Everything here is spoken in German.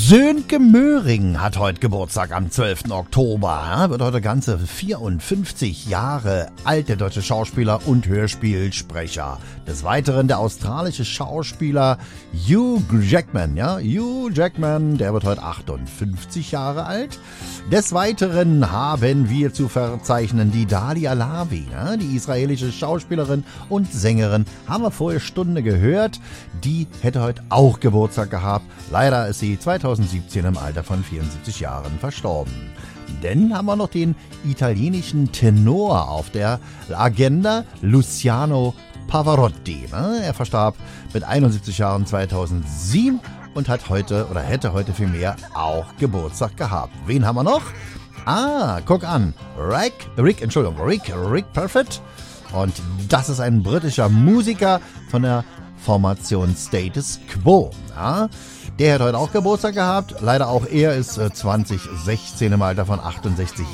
Sönke Möhring hat heute Geburtstag am 12. Oktober. Er wird heute ganze 54 Jahre alt, der deutsche Schauspieler und Hörspielsprecher. Des Weiteren der australische Schauspieler Hugh Jackman. Ja, Hugh Jackman, der wird heute 58 Jahre alt. Des Weiteren haben wir zu verzeichnen die Dalia Lavi, ja, die israelische Schauspielerin und Sängerin. Haben wir vorher Stunde gehört. Die hätte heute auch Geburtstag gehabt. Leider ist sie 2017 im Alter von 74 Jahren verstorben. Dann haben wir noch den italienischen Tenor auf der Agenda, Luciano Pavarotti. Er verstarb mit 71 Jahren 2007 und hat heute oder hätte heute vielmehr auch Geburtstag gehabt. Wen haben wir noch? Guck an. Rick Parfitt. Und das ist ein britischer Musiker von der Formation Status Quo. Ja, der hat heute auch Geburtstag gehabt. Leider auch er ist 2016 im Alter von 68